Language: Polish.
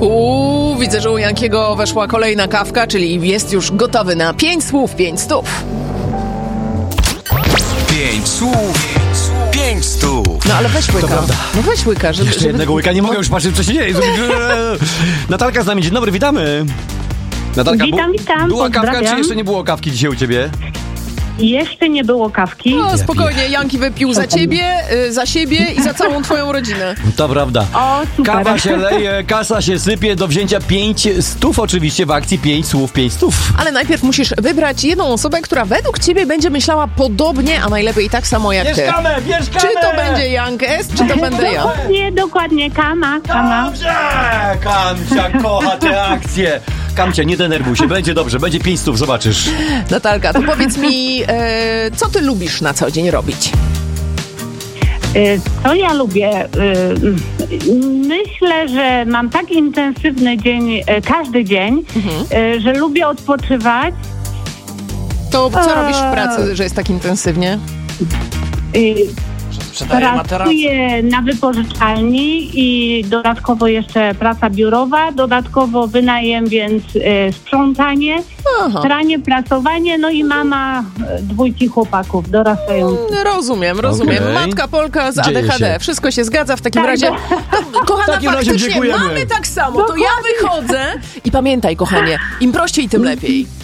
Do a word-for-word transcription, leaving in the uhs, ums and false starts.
Uuu, widzę, że u Jankiego weszła kolejna kawka, czyli jest już gotowy na pięć słów, pięć stów. Pięć słów, pięć stów. No ale weź łyka. No weź łyka, żeby... Jeszcze żeby... jednego łyka, nie mogę już patrzeć, co się dzieje. Natalka z nami, dzień dobry, witamy. Natalka, Witam, bu- witam, była kawka, pozdrawiam. czy jeszcze nie było kawki dzisiaj u ciebie? Jeszcze nie było kawki. No spokojnie, Janki wypił za ciebie, y, za siebie i za całą twoją rodzinę. To prawda. O, super. Kawa się leje, kasa się sypie, do wzięcia pięć stów oczywiście w akcji pięć słów, pięć stów. Ale najpierw musisz wybrać jedną osobę, która według ciebie będzie myślała podobnie, a najlepiej tak samo jak ty. Mieszkamy, mieszkamy! Czy to będzie Jank S, czy to będę ja? Dokładnie, dokładnie. Kama, kama. Dobrze! Kamcia kocha te akcje. Kamcia, nie denerwuj się, będzie dobrze, będzie pięć stów, zobaczysz. Natalka, to powiedz mi, e, co ty lubisz na co dzień robić? Y, Co ja lubię? Y, Myślę, że mam tak intensywny dzień, y, każdy dzień, y, że lubię odpoczywać. To co Eee. robisz w pracy, że jest tak intensywnie? Y, Sprzedaję Pracuję na wypożyczalni i dodatkowo jeszcze praca biurowa, dodatkowo wynajem, więc y, sprzątanie, Aha. pranie, prasowanie, no i mama y, dwójki chłopaków dorastających. Rozumiem, rozumiem. Okej. Matka Polka z A Dzieje D H D. się. Wszystko się zgadza w takim Tak, razie. To, kochana, W takim razie faktycznie dziękujemy. mamy tak samo. To ja wychodzę i pamiętaj, kochanie, im prościej, tym lepiej.